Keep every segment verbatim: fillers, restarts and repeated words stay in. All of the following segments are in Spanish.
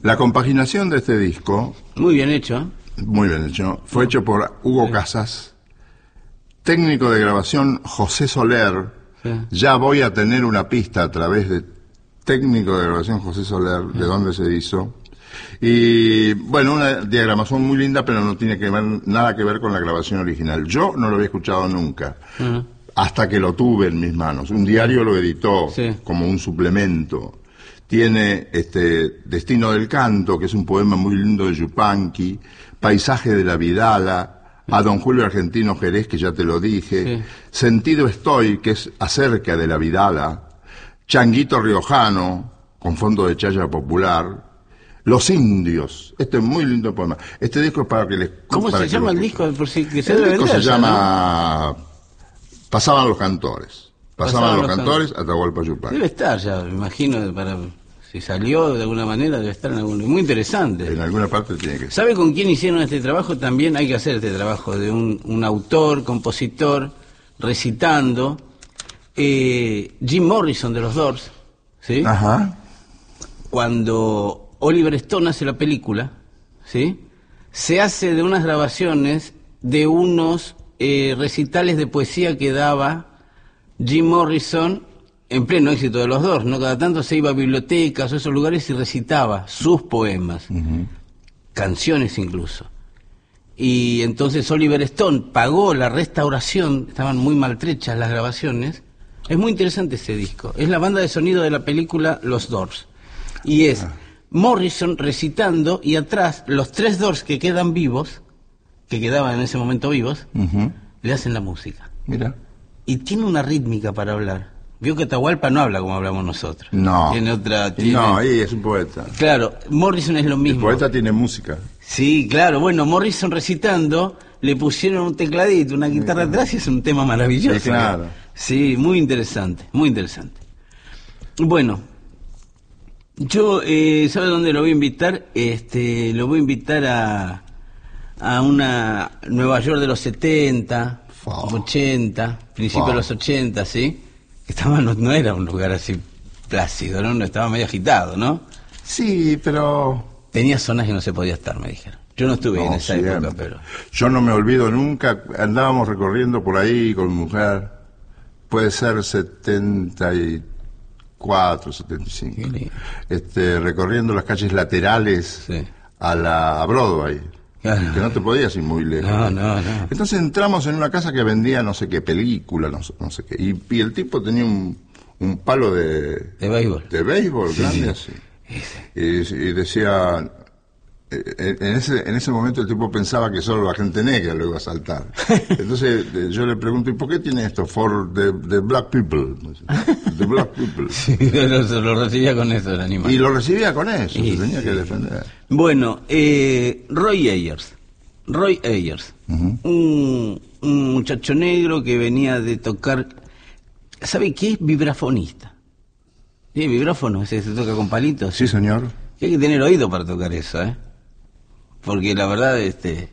La compaginación de este disco, Muy bien hecho. muy bien hecho, fue hecho por Hugo Sí. Casas, técnico de grabación José Soler. Sí. Ya voy a tener una pista a través de técnico de grabación José Soler, de dónde se hizo. Y bueno, una diagramación muy linda, pero no tiene que ver, nada que ver con la grabación original. Yo no lo había escuchado nunca, Uh-huh. hasta que lo tuve en mis manos. Un diario lo editó Sí. como un suplemento. Tiene este Destino del Canto, que es un poema muy lindo de Yupanqui, Paisaje de la Vidala, a Don Julio Argentino Jerez, que ya te lo dije, Sí. Sentido Estoy, que es acerca de la Vidala, Changuito Riojano, con fondo de chaya popular, Los Indios. Este es muy lindo poema. Este disco es para que les... ¿Cómo para se que llama lo el escuchen. disco? Por si, que se El debe disco se vender ya, ¿no? llama Pasaban los Cantores. Pasaban, Pasaban los los Cantores, Atahualpa Yupanqui. Debe estar ya, me imagino, para si salió de alguna manera, debe estar en algún lugar. Muy interesante. En alguna parte tiene que ser. ¿Sabe con quién hicieron este trabajo? También hay que hacer este trabajo de un, un autor, compositor, recitando. Eh, Jim Morrison de los Doors, ¿sí? Ajá. Cuando Oliver Stone hace la película, ¿sí? Se hace de unas grabaciones de unos eh, recitales de poesía que daba Jim Morrison en pleno éxito de los Doors, ¿no? Cada tanto se iba a bibliotecas o esos lugares y recitaba sus poemas, Uh-huh. canciones incluso. Y entonces Oliver Stone pagó la restauración, estaban muy maltrechas las grabaciones. Es muy interesante ese disco. Es la banda de sonido de la película Los Doors. Y es Morrison recitando y atrás los tres Doors que quedan vivos, que quedaban en ese momento vivos, Uh-huh. le hacen la música. Mira. Y tiene una rítmica para hablar. Vio que Atahualpa no habla como hablamos nosotros. No. Tiene otra... Tiene... No, ahí es un poeta. Claro, Morrison es lo El mismo. poeta tiene música. Sí, claro. Bueno, Morrison recitando, le pusieron un tecladito, una guitarra atrás y es un tema maravilloso. Sí, claro. Sí, muy interesante, muy interesante. Bueno, yo, eh, ¿sabe dónde lo voy a invitar? Este, lo voy a invitar a, a una Nueva York de los setenta, Fua. ochenta, principios Fua. de los ochenta, ¿sí? Estaba, no, no era un lugar así plácido, ¿no? Estaba medio agitado, ¿no? Sí, pero... Tenía zonas que no se podía estar, me dijeron. Yo no estuve No, en esa siempre. época, pero... Yo no me olvido nunca, andábamos recorriendo por ahí con mi mujer, puede ser setenta y cuatro, setenta y cinco, Qué lindo. este, recorriendo las calles laterales Sí. a la a Broadway, Claro. que no te podías ir muy lejos. No, no, no. Entonces entramos en una casa que vendía no sé qué película, no, sé- no sé qué, y, y el tipo tenía un, un palo de, De béisbol. de béisbol Sí, grande sí. así. Y, y decía, eh, en ese, en ese momento el tipo pensaba que solo la gente negra lo iba a saltar. Entonces eh, yo le pregunto, ¿y por qué tiene esto? For the, the black people. The black people. Sí, lo, lo recibía con eso el animal. Y lo recibía con eso, Sí, se tenía sí. que defender. Bueno, eh, Roy Ayers. Roy Ayers. Ujú. un, un muchacho negro que venía de tocar... ¿Sabe qué es vibrafonista? ¿Sí? Vibráfono, ese que se toca con palitos. Sí, señor. Hay que tener oído para tocar eso, ¿eh? Porque la verdad, este...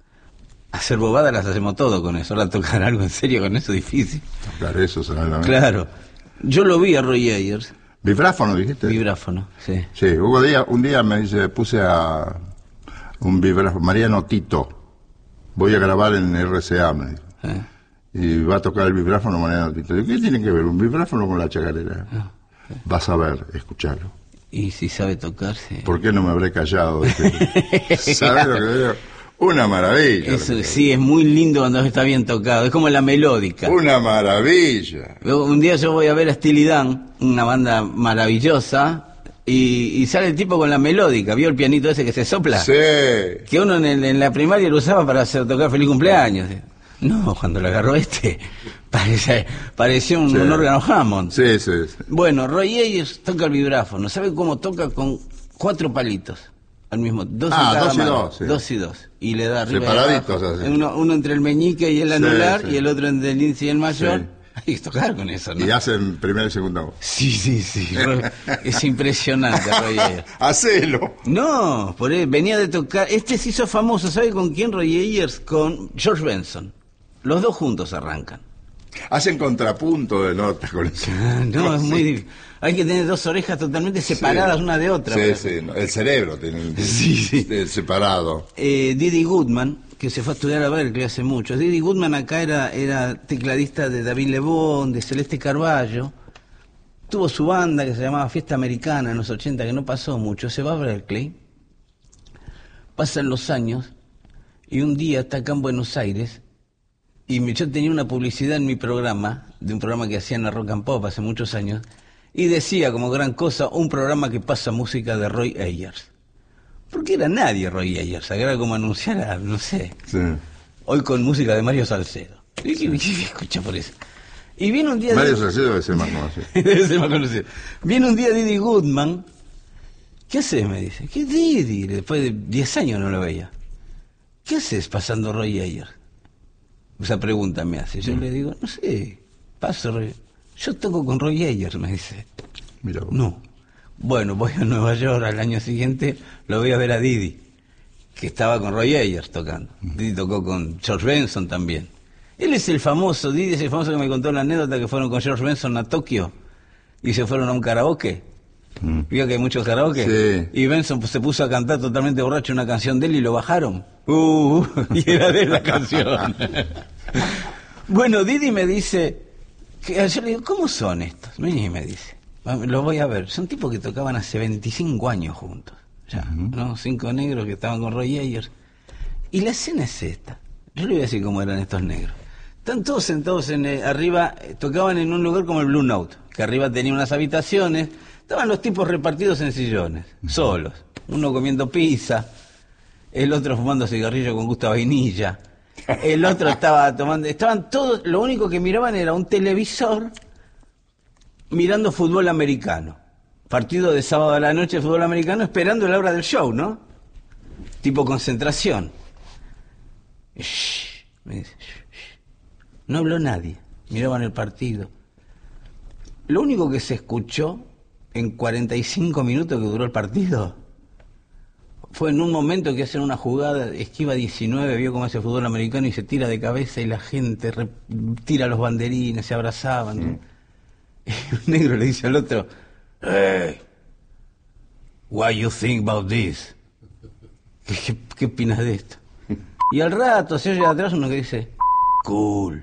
hacer bobadas las hacemos todo con eso. Ahora tocar algo en serio con eso es difícil. Tocar eso, seguramente. Claro. Yo lo vi a Roy Ayers. Vibráfono, dijiste. Vibráfono, sí. Sí, hubo día, un día me dice, puse a un vibráfono, Mariano Tito, voy a grabar en R C A, me dijo. Eh. Y va a tocar el vibráfono Mariano Tito. Digo, ¿qué tiene que ver un vibráfono con la chacarera? Vas a ver, escucharlo. Y si sabe tocar, sí. ¿Por qué no me habré callado? ¿Sabes lo que digo? Una maravilla. Eso sí, es muy lindo cuando está bien tocado. Es como la melódica. Una maravilla. Luego, un día yo voy a ver a Steely Dan, una banda maravillosa, y, y sale el tipo con la melódica. ¿Vio el pianito ese que se sopla? Sí. Que uno en, el- en la primaria lo usaba para hacer tocar Feliz Cumpleaños. No, cuando lo agarró este, parecía, parecía un, Sí. un órgano Hammond. Sí, sí, sí. Bueno, Roy Ayers toca el vibráfono. ¿Sabe cómo toca? Con cuatro palitos. Al mismo, dos Ah, en cada dos y mano. dos, sí. Dos y dos. Y le da arriba y Separaditos, abajo. así. Uno, uno entre el meñique y el Sí, anular, sí. y el otro entre el índice y el mayor. Sí. Hay que tocar con eso, ¿no? Y hacen primera y segunda voz. Sí, sí, sí. Es impresionante, Roy Ayers. Hacelo. No, por él, venía de tocar. Este se hizo famoso, ¿sabe con quién? Roy Ayers con George Benson. Los dos juntos arrancan. Hacen contrapunto de notas con eso. No, es muy difícil. Hay que tener dos orejas totalmente separadas, sí, una de otra. Sí, sí, no, el cerebro tiene sí, sí. separado. Eh, Didi Goodman, que se fue a estudiar a Berkeley hace mucho. Didi Goodman acá era, era tecladista de David Lebón, de Celeste Carballo. Tuvo su banda que se llamaba Fiesta Americana en los ochenta, que no pasó mucho. Se va a Berkeley, pasan los años, y un día está acá en Buenos Aires, y me, yo tenía una publicidad en mi programa, de un programa que hacía en la Rock and Pop hace muchos años, y decía como gran cosa, un programa que pasa música de Roy Ayers. Porque era nadie Roy Ayers, era como anunciar a, no sé, sí, hoy con música de Mario Salcedo. Y sí, ¿qué escucha por eso? Y viene un día... Mario de... Salcedo debe ser más conocido. Debe ser más conocido. Viene un día Didi Goodman. ¿Qué haces? Me dice. ¿Qué Didi? Después de diez años no lo veía. ¿Qué haces pasando Roy Ayers? Esa pregunta me hace. Yo mm. le digo, no sé, paso Roy. Yo toco con Roy Ayers, me dice. Mira vos. No. Bueno, voy a Nueva York al año siguiente, lo voy a ver a Didi, que estaba con Roy Ayers tocando. Mm. Didi tocó con George Benson también. Él es el famoso, Didi es el famoso que me contó la anécdota que fueron con George Benson a Tokio y se fueron a un karaoke. Mm. Vio que hay muchos karaoke. Sí. Y Benson pues, se puso a cantar totalmente borracho una canción de él y lo bajaron. Uh, y era de la canción. Bueno, Didi me dice, que, yo le digo, ¿cómo son estos? Y me dice, los voy a ver. Son tipos que tocaban hace veinticinco años juntos. Ya, uh-huh. ¿no? Cinco negros que estaban con Roy Ayers. Y la escena es esta. Yo le voy a decir cómo eran estos negros. Están todos sentados en el, arriba, tocaban en un lugar como el Blue Note, que arriba tenía unas habitaciones, estaban los tipos repartidos en sillones, solos, uno comiendo pizza, el otro fumando cigarrillo con gusto a vainilla, el otro estaba tomando, estaban todos, lo único que miraban era un televisor mirando fútbol americano, partido de sábado a la noche de fútbol americano, esperando la hora del show, ¿no? Tipo concentración. Shh, me dice, shh. No habló nadie, miraban el partido. Lo único que se escuchó en cuarenta y cinco minutos que duró el partido fue en un momento que hacen una jugada, esquiva diecinueve, vio cómo hace fútbol americano y se tira de cabeza y la gente re, tira los banderines, se abrazaban. Mm. Y un negro le dice al otro, hey, what you think about this? ¿Qué, qué, qué opinas de esto? Y al rato se oye atrás uno que dice, cool.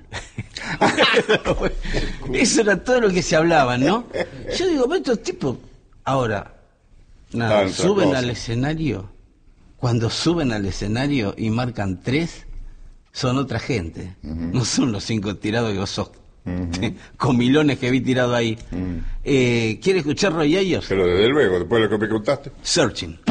Eso era todo lo que se hablaba, ¿no? Yo digo, pero estos tipos, ahora, nada, suben cosa. al escenario, cuando suben al escenario y marcan tres, son otra gente. Uh-huh. No son los cinco tirados que vos sos. Uh-huh. Comilones que vi tirado ahí. Uh-huh. eh, ¿Quiere escuchar Roy Ayers? Pero desde luego, después de lo que me contaste. Searching.